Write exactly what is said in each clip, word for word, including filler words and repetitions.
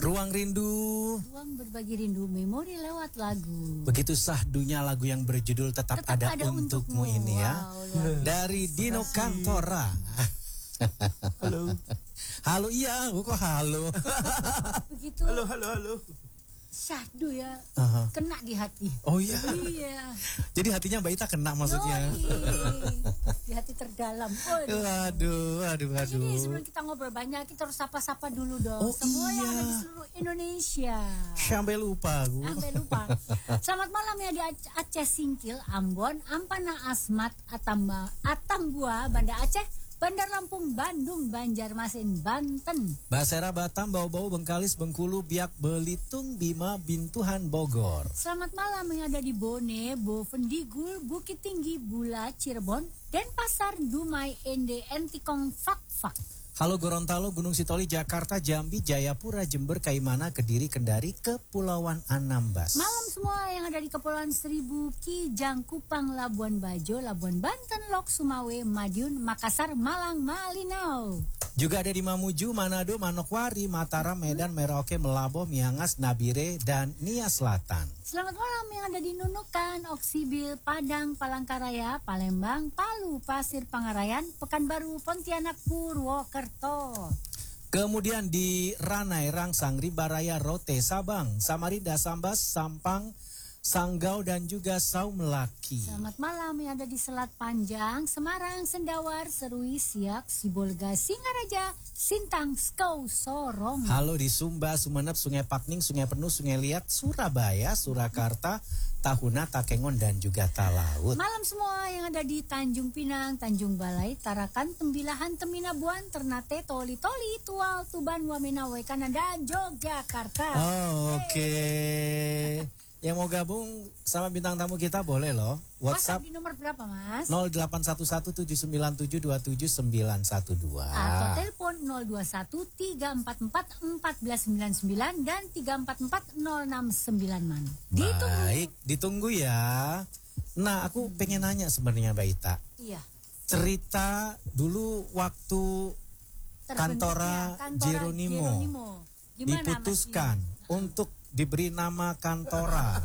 Ruang Rindu. Ruang berbagi rindu, memori lewat lagu. Begitu sahdunya lagu yang berjudul Tetap, Tetap Ada, Ada Untukmu, Untukmu. ini ya. Wow, dari Dino Kantora. Halo. Halo, iya, kok halo. Begitu. Halo, halo, halo. Syahdu ya, Uh-huh. kena di hati. Oh iya. Iya. Jadi hatinya Mbak Ita kena maksudnya. Yoi. Di hati terdalam. Waduh. Waduh, waduh, Nah, jadi waduh. sebelum kita ngobrol banyak, kita harus sapa-sapa dulu dong. Oh, Semua yang iya. ada di seluruh Indonesia. Sampai lupa aku. Sampai lupa. Selamat malam ya di Ac- Aceh Singkil, Ambon, Ampana Asmat, Atamba, Atambua, Banda Aceh, Bandar Lampung, Bandung, Banjarmasin, Banten. Basera Batam, Bau-Bau, Bengkalis, Bengkulu, Biak, Belitung, Bima, Bintuhan, Bogor. Selamat malam yang ada di Bone, Bovendigul, Bukit Tinggi, Bula, Cirebon, Denpasar, Dumai, Ende, Entikong, Fak-Fak. Halo Gorontalo, Gunung Sitoli, Jakarta, Jambi, Jayapura, Jember, Kaimana, Kediri, Kendari, Kepulauan Anambas. Malam semua yang ada di Kepulauan Seribu, Kijang, Kupang, Labuan Bajo, Labuan Banten, Lok, Sumawe, Madiun, Makassar, Malang, Malinau. Juga ada di Mamuju, Manado, Manokwari, Mataram, Medan, Merauke, Melabo, Miangas, Nabire, dan Nia Selatan. Selamat malam yang ada di Nunukan, Oksibil, Padang, Palangkaraya, Palembang, Palu, Pasir Pangarayan, Pekanbaru, Pontianak, Purwokerto. Kemudian di Ranai, Rangsang, Rimbaraya, Rote, Sabang, Samarinda, Sambas, Sampang, Sanggau, dan juga Saumelaki. Selamat malam yang ada di Selat Panjang, Semarang, Sendawar, Serui, Siak, Sibolga, Singaraja, Sintang, Skau, Sorong. Halo di Sumba, Sumeneb, Sungai Pakning, Sungai Penuh, Sungai Liat, Surabaya, Surakarta, Tahuna, Takengon, dan juga Talaut. Malam semua yang ada di Tanjung Pinang, Tanjung Balai, Tarakan, Tembilahan, Teminabuan, Ternate, Toli, Toli, Tual, Tuban, Wamena, Wekana, dan Yogyakarta. Oh, oke. Yang mau gabung sama bintang tamu kita boleh loh. WhatsApp WhatsApp di nomor berapa, Mas? nol delapan satu satu tujuh sembilan tujuh dua tujuh sembilan satu dua. Atau telepon nol dua satu tiga empat empat empat sembilan sembilan dan tiga empat empat nol enam sembilan man. Ditunggu. Baik, ditunggu ya. Nah, aku pengen nanya sebenarnya Mbak Ita. Iya. Cerita dulu waktu Kantora Terbentuknya Kantora Jeronimo Jeronimo. Gimana, Mas diputuskan Gino? untuk diberi nama Kantora.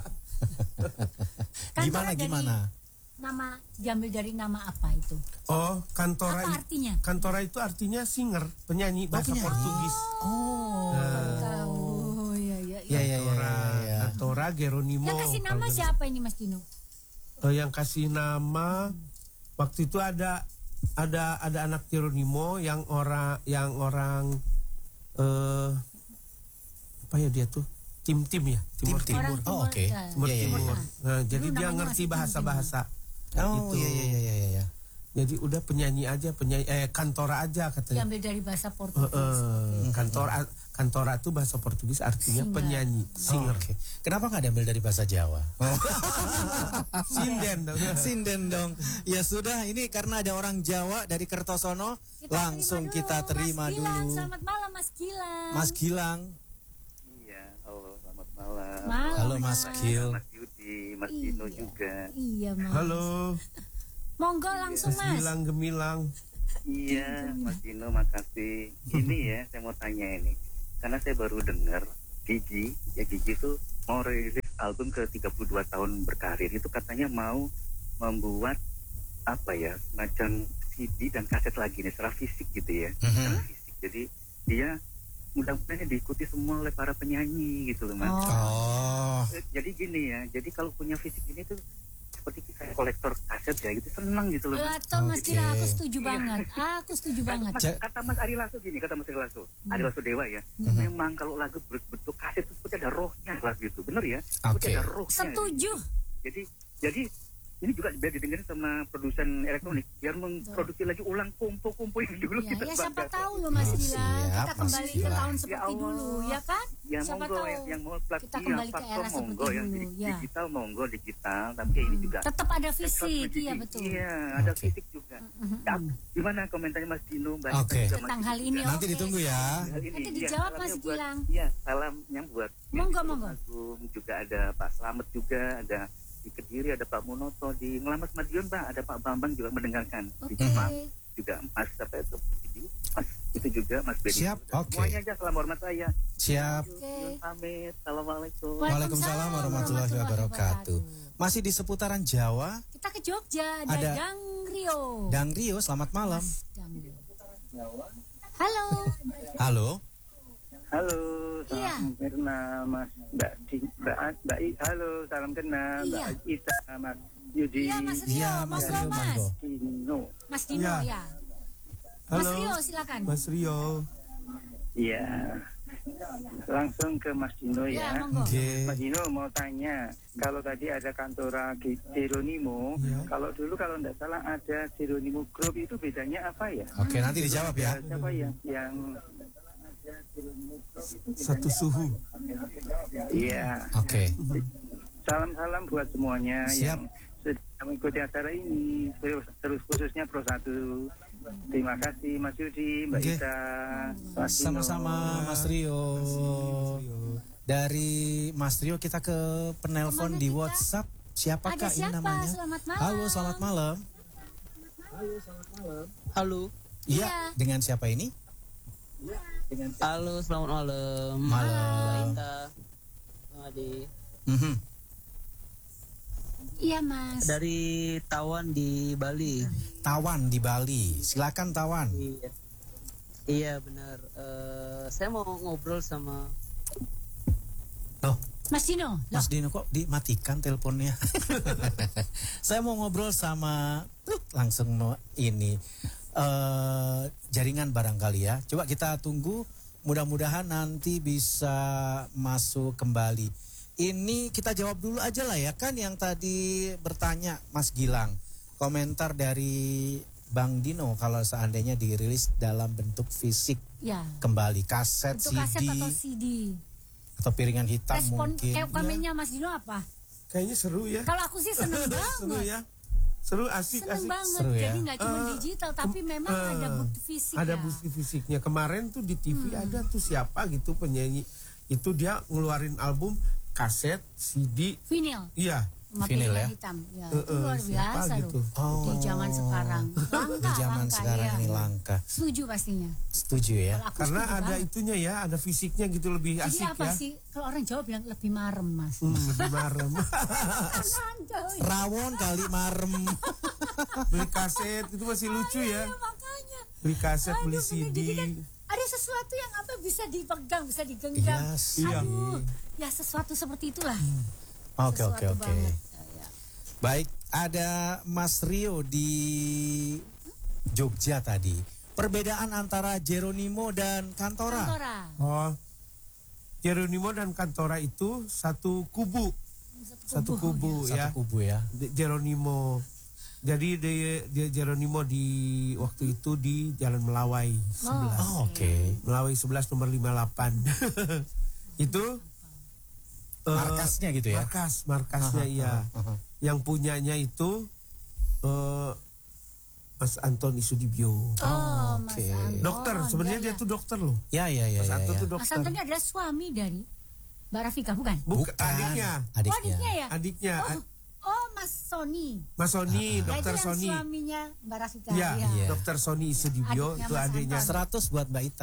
Kantora Gimana dari gimana? Nama diambil dari nama apa itu? Oh, Kantora. Apa i- artinya? Kantora itu artinya singer, penyanyi bahasa penyanyi. Portugis. Oh. Tahu. Oh, iya iya. Ya ya ya Kantora, ya. ya. Kantora Geronimo. Yang kasih nama Kalau- siapa ini, Mas Dino? Eh, yang kasih nama waktu itu ada ada ada anak Geronimo yang orang yang orang eh apa ya dia tuh tim-tim ya Timur Tim-tim. Timur Orang Oh, oke. ya. Timur Iya, iya, Timur. iya. Nah, jadi Dulu dia namanya ngerti masih bahasa-bahasa. Oh Itu. iya iya iya iya ya. Jadi udah penyanyi aja, penyanyi eh Kantora aja katanya. Diambil dari bahasa Eh, Portugis. eh, Kantora Kantora itu bahasa Portugis artinya Singer. penyanyi, singer. Oke. Kenapa nggak diambil dari bahasa Jawa? Sinden dong. Sinden dong. Ya sudah, ini karena ada orang Jawa dari Kertosono, Kita langsung terima kita dulu, terima Mas Gilang. dulu. Selamat malam, Mas Gilang. Mas Gilang. Iya, halo, selamat malam. Malam, Halo Mas Mas. Gil. Mas Yudi, Mas Dino Iya. juga. Iya, Mas. Halo, Monggo langsung, Mas Mas. Gilang Gemilang. Iya, Mas Dino, makasih. Ini ya, saya mau tanya ini. Karena saya baru dengar Gigi, ya Gigi itu mau rilis album ke tiga puluh dua tahun berkarir. Itu katanya mau membuat apa ya, semacam C D dan kaset lagi nih, secara fisik gitu ya. Mhm. Secara fisik. Jadi dia mudah-mudahan diikuti semua oleh para penyanyi gitu loh, Mas. Oh. Oh. Eh, Jadi gini ya, jadi kalau punya fisik ini tuh seperti kayak kolektor kaset ya gitu, senang gitu loh. Mas. Atau Mas Oke. Gilang, aku setuju banget. Aku setuju banget. Mas, Ja- kata Mas Ari Lasso gini, kata Mas Ari Lasso, Ari Lasso Dewa ya, Mhm. memang kalau lagu berbentuk kaset itu seperti ada rohnya lagu itu, bener ya? Oke. Seperti ada rohnya. Setuju. Jadi, jadi ini juga biar didengerin sama produsen elektronik, biar memproduksi lagi ulang kompo-kompo yang dulu Ya, kita ya siapa banggakan. tahu loh Mas Oh, Gilang. siap, Kita Mas kembali ke Gilang. tahun Ya seperti Allah. dulu, ya kan? Ya Siapa monggo tahu yang, yang mau plat kita iya, kembali ke platform era seperti monggo, yang dulu, di- ya. digital monggo digital, tapi ini Hmm, juga tetap ada Teknologi fisik, fisik. iya betul. Iya, ada Oke. fisik juga. Mhm. Ya, gimana komentarnya Mas Dino, Mbak Anita Oke. juga, Mas Tentang Dino hal juga? ini, Nanti oke. ditunggu ya. Hal ini, Nanti iya, dijawab, salamnya Mas buat- Gilang. Iya, salamnya buat Monggo, yang di monggo. Agung, juga ada Pak Slamet juga, ada di Kediri, ada Pak Munoto, di Ngelamas Madiun Pak, ada Pak Bambang juga mendengarkan. Di Oke. Jepang juga Mas apa itu? Mas itu juga Mas Benny. Siap, oke. Semuanya aja salam hormat saya. Siap. Oke. Yun, pamit. Assalamualaikum. Waalaikumsalam warahmatullahi wabarakatuh. Masih di seputaran Jawa, Kita ke Jogja, ada Ada- Dang Rio. Dang Rio, selamat malam. Mas Dang Rio. Halo. Halo. Halo, Iya. salam kenal Mas Mbak Di, Mbak, Mbak I, halo, salam kenal Iya. Mbak Ita, Mas Yudi, Iya Mas Rio, Iya, Mas monggo Rio, Mas. monggo. Dino. Mas Dino Iya. ya. Mas Halo. Rio silakan. Mas Rio. Iya, langsung ke Mas Dino Ya, ya. monggo. Oke. Mas Dino mau tanya, kalau tadi ada kantora Ge- Jeronimo, Iya. kalau dulu kalau tidak salah ada Jeronimo Group itu bedanya apa ya? Oke, nanti dijawab ya. Siapa yang yang Satu suhu. Iya. Oke. Salam-salam buat semuanya Siap. yang sudah mengikuti acara ini, terus, terus khususnya Pro satu. Terima kasih Mas Yudi, Mbak Oke. Ita, Mas Dino. Sama-sama Mas Rio. Dari Mas Rio kita ke penelpon Kemana di kita? WhatsApp. Siapakah Ada ini siapa? namanya? Selamat malam. Halo, selamat malam. Halo, Iya, Iya. dengan siapa ini? halo, selamat malam. Malam. Ita, Bang Ade. Mhm. Iya Mas. Dari Tawan di Bali. Tawan di Bali. Silakan Tawan. Iya, iya benar. Eh, saya mau ngobrol sama. Loh, Mas Dino. Loh, Mas Dino kok dimatikan teleponnya? Saya mau ngobrol sama Truk, langsung mau ini eh jaringan barangkali ya. Coba kita tunggu, mudah-mudahan nanti bisa masuk kembali. Ini kita jawab dulu aja lah ya, kan yang tadi bertanya Mas Gilang. Komentar dari Bang Dino kalau seandainya dirilis dalam bentuk fisik ya. kembali, kaset, Untuk kaset C D atau C D. atau piringan hitam Respon mungkin. kayak komennya Mas Dino apa? Kayaknya seru ya. Kalau aku sih seneng Seru banget. ya. Seru, asik, Seneng asik. banget. Seru ya. Jadi nggak cuma Eh, digital tapi memang eh, ada bukti fisik Ada ya. bukti fisiknya. Kemarin tuh di T V Hmm. ada tuh siapa gitu penyanyi. Itu dia ngeluarin album kaset, C D. Vinyl. Iya. Sama Vinyl piringan ya? hitam. Ya, Eh, itu eh, luar siapa biasa gitu? loh. Oh. Di zaman sekarang. Langka, Di zaman langka, sekarang ya. ini langka. Setuju pastinya. Setuju ya. Kalau aku Karena setuju ada banget. itunya ya, ada fisiknya gitu lebih Jadi asik apa ya. sih? Kalau orang Jawa bilang lebih marem Mas. Hmm, lebih marem. Mantap. Rawon kali marem. Beli kaset itu masih lucu ya. Iya, makanya. Beli kaset, Aduh, beli bener. C D. Jadi kan ada sesuatu yang apa bisa dipegang, bisa digenggam. Yes. Iya. Aduh, ya sesuatu seperti itulah. Oke oke Sesuatu oke. banget. Ya, ya. Baik, ada Mas Rio di Jogja tadi. Perbedaan antara Jeronimo dan Kantora. Kantora. Oh, Jeronimo dan Kantora itu satu kubu, satu kubu Satu ya. kubu ya. De- Jeronimo. Jadi dia, dia Jeronimo di waktu itu di Jalan Melawai sebelas. Oh, oke. Melawai sebelas nomor lima puluh delapan. Itu eh, Markasnya gitu ya. Markas, markasnya Aha, iya. aha, aha. Yang punyanya itu eh, Mas Antoni Sudibyo. Oh, Mas Oke. Anton. Dokter, sebenarnya ya, dia ya. tuh dokter loh. Ya ya ya Mas ya. Anton ya. tuh Mas dokter. Anton ini adalah suami dari Mbak Rafika, bukan? Bukan, adiknya. Oh, Adiknya. adiknya ya? Adiknya, Oh, ad- oh, Mas Sony. Mas Sony, Nah, dokter itu yang Sony. suaminya Mbak Rafika. Iya, Iya. dokter Sony Sudibyo Adiknya itu Mas adiknya. Anton. seratus buat Mbak Ita.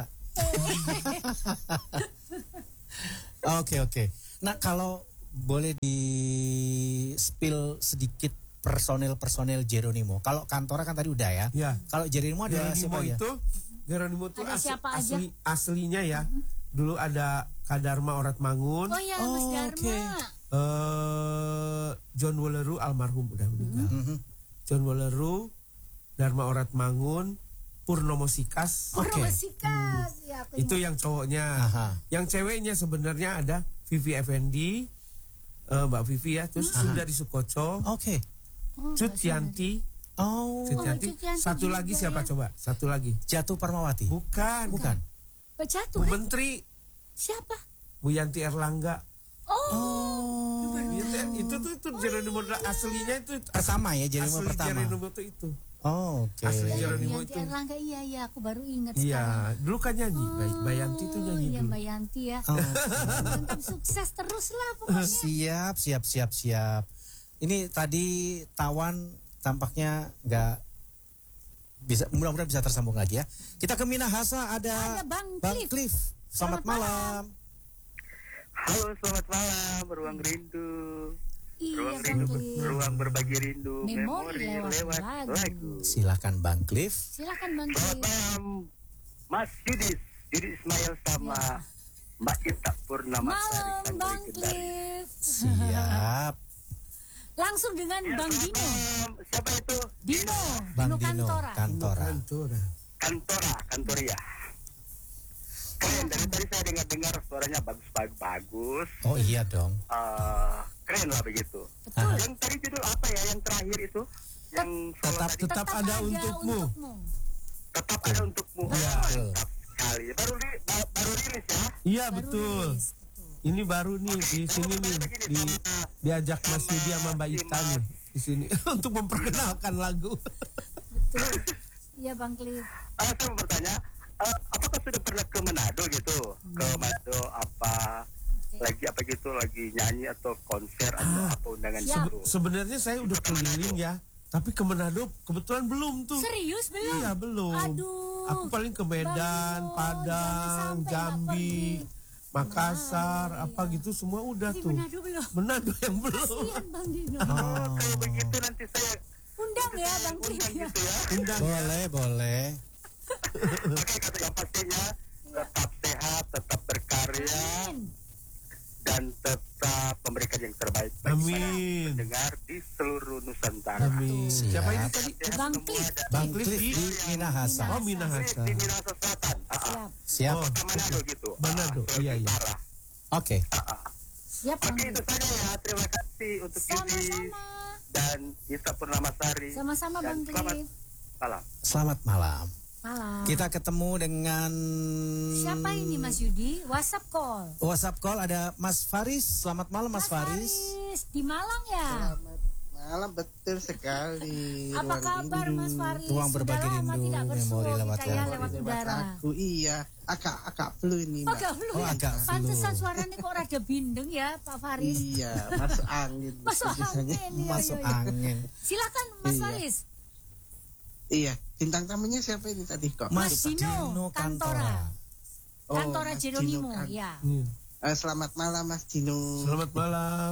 Oke oke. Nah kalau boleh di spill sedikit personel-personel Jeronimo. Kalau Kantora kan tadi udah ya. Ya. Kalau Jeronimo ada Jeronimo siapa ya? itu, Jeronimo itu Ada as- siapa aja? asli, aslinya ya. Dulu ada Kadarma Orat Mangun, Oh ya, Mas Oh, Dharma. oke. eh, John Woleru almarhum udah meninggal. Mhm. John Woleru, Dharma Orat Mangun, Purnomo Sikas. Oke. Purnomo Sikas. Ya, aku Itu ingat. yang cowoknya. Aha. Yang ceweknya sebenarnya ada Vivi Effendi, eh, Mbak Vivi ya, terus Sundari Sukoco, Oke. Oh, Cut Mas Yanti, Oh. Cut Yanti. Cut Yanti Satu juga lagi ya. siapa coba? Satu lagi. Jatuh Parmawati. Bukan. Bukan. Mbak Jatuh, Bu eh? Menteri, Siapa? Bu Yanti Erlangga. Oh, Oh. Itu, itu tuh itu Jeronimo aslinya itu Pertama ya Jeronimo asli pertama. Jeronimo itu itu. Oh, oke. Asli iya, Jeronimo Yanti itu. Erlangga, iya, iya, aku baru ingat sekarang. Iya, dulu kan nyanyi. Bay Bayanti itu nyanyi Oh, iya, dulu. Mbak Yanti ya. Oh. Mantap, sukses terus lah pokoknya. Siap, siap, siap, siap. Ini tadi Tawan tampaknya nggak bisa mudah-mudahan bisa tersambung lagi ya. Kita ke Minahasa ada, Ada Bang Bang Cliff. Cliff. Selamat, Selamat malam. Halo, selamat malam, ruang rindu. Iya Ruang Bang rindu, Cliff. ruang berbagi rindu. Memori lewat lewat lagu. lagu. Silakan Bang Cliff. Silakan Bang Selamat Cliff. malam, Mas Yudis, Yudi Ismail sama Ya. Mbak Ita Purnama Malam Sari Bang Kendari. Cliff. Siap. Langsung dengan Ya, Bang selamat Dino. malam. Siapa itu? Dino, Bang Dino Dino Kantora. Kantora. Kantora. Kantora, Kantoria. Keren, dari tadi saya dengar-dengar suaranya bagus-bagus. Oh iya dong. Eh, keren lah begitu. Betul. Yang tadi judul apa ya? Yang terakhir itu? Yang solo Tetap tadi? tetap ada untukmu. Tetap ada untukmu. Iya. Mantap sekali. Baru ri- ba- baru rilis ya. Iya Baru betul. rilis, betul. Ini baru nih di sini nih di diajak Mas Yudi sama Mbak Ita nih di sini untuk memperkenalkan lagu. Betul. Iya Bang Cliff. Eh, saya mau bertanya, eh, apakah sudah pernah ke Manado gitu? Ke Manado apa lagi apa gitu lagi nyanyi atau konser atau Ah. apa undangan Siap. gitu? Sebenarnya saya udah keliling ya, tapi ke Manado kebetulan belum tuh. Serius belum? Iya belum. Aduh. Aku paling ke Medan, Bang Dino, Padang, jangan sampai Jambi, nggak pergi. Makassar, Nah, apa iya. gitu semua udah Di tuh. Manado belum? Manado yang belum. Kasihan Bang Dino. Oh, kalau begitu nanti saya Undang ya Bang Cliff undang ya. gitu ya. Undang. Boleh, boleh. Oke, kata yang pastinya tetap sehat, tetap berkarya, Amin. dan tetap memberikan yang terbaik bagi para Amin. pendengar di seluruh Nusantara. Amin. Siap. Siapa ini tadi? Sehat Bang semua Cliff. dan Bang Cliff Cliff di- di Minahasa. Oh Minahasa. di Minahasa Selatan. Ah, ah. Siap. Siap. Oh. Kota Manado gitu. Manado, Ah, iya, iya. Utara. Oke. Ah, ah. Siap Bang Oke, Cliff. itu saja ya. Terima kasih untuk Yudi Sama-sama. dan Ita Purnamasari. Sama-sama Dan Bang selamat Cliff. malam. Selamat malam. Malam. Kita ketemu dengan Siapa ini Mas Yudi? WhatsApp call. WhatsApp call ada Mas Faris. Selamat malam Mas, Faris. Di Malang ya? Selamat malam, betul sekali. Apa Ruang kabar rindu. Mas Faris? Ruang berbagi Sudah lama rindu, tidak memori bersuara lewat kita ya lagu. lewat Lewat udara. aku, iya. Agak agak flu ini, Oh, Mbak. gak flu. Oh, agak flu. Pantesan suaranya kok rada bindeng ya Pak Faris. Iya, masuk angin. Masuk biasanya. angin. Iya, Masuk iya, iya. angin. Silakan Mas Iya. Faris. Iya, bintang tamunya siapa ini tadi kok? Mas Mas Dino Dino Kantora. Kantora. Oh, Kantora Mas Jeronimo, Dino Kan- ya. Iya. Eh, selamat malam Mas Dino. Selamat malam.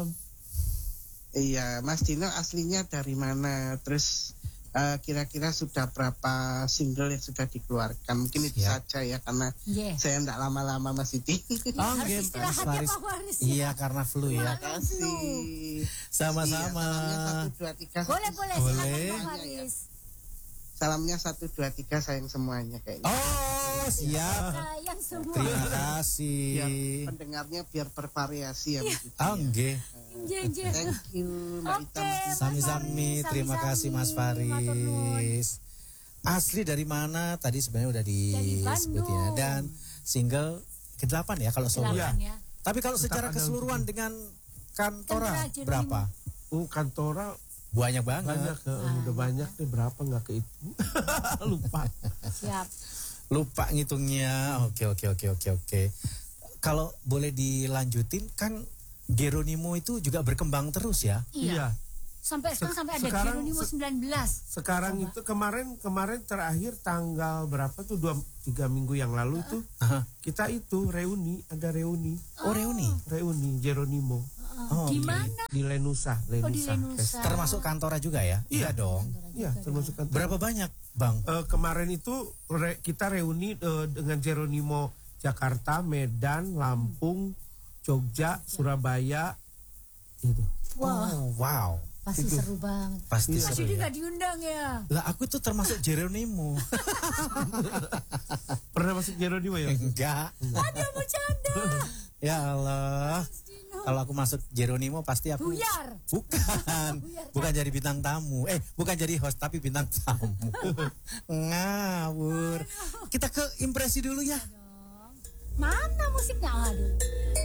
Iya, Mas Dino aslinya dari mana? Terus eh, kira-kira sudah berapa single yang sudah dikeluarkan? Mungkin itu Siap. saja ya, karena Iya. saya enggak lama-lama Mas Siti. Oh, Harus oke, istirahat Mas ya Faris. Pak Faris. Iya, karena flu ya. Terima kasih. Sama-sama. Iya, salamnya satu dua tiga. Boleh, boleh. Boleh. Silakan Pak Faris. Salamnya satu dua tiga sayang semuanya kayaknya. Oh, siap. Sayang semua. Terima Biar kasih. pendengarnya biar bervariasi ya. Mas Siti, Oh, ya. nggih. Nggih, nggih. Thank you Mbak Oke, Ita. Mas Siti. Sami-sami, Faris, terima sami-sami. kasih Mas Matur nuwun. Faris. Asli dari mana? Tadi sebenarnya udah disebut ya. Bandung. Dan single kedelapan ya kalau solo. Silakan ya. Tapi kalau secara ada keseluruhan dengan Kantora Kantora Jeronimo. berapa? Oh Kantora Banyak banget. banyak, eh, udah banyak nih berapa nggak kehitung. Lupa. Siap. Lupa ngitungnya. Oke, oke, oke, oke, oke. Kalau boleh dilanjutin kan Geronimo itu juga berkembang terus ya. Iya. Iya. Sampai sekarang sampai ada Sekarang Geronimo se- sembilan belas. Sekarang Coba. itu kemarin kemarin terakhir tanggal berapa tuh dua tiga minggu yang lalu tuh Aha. kita itu reuni ada reuni Oh, reuni. reuni Jeronimo Oh, Di oke. mana? di Lenusa Lenusa. Oh, di Lenusa. Termasuk Kantora juga ya? Iya. dong. Iya termasuk Kantora. Berapa banyak, Bang? Eh, kemarin itu re- kita reuni eh, dengan Jeronimo Jakarta, Medan, Lampung, Jogja, Surabaya gitu. Wah, Oh, wow. pasti seru banget. Pasti Iya. Mas seru Yudi ya. gak diundang ya? Lah aku tuh termasuk Geronimo. Pernah masuk Jeronimo ya? Enggak. Ada bercanda. Ya Allah. Dino. Kalau aku masuk Geronimo pasti aku Buyar. bukan. Buyar. Bukan jadi bintang tamu. Eh, bukan jadi host tapi bintang tamu. Ngawur. Kita ke impresi dulu ya. Mana musiknya? Aduh.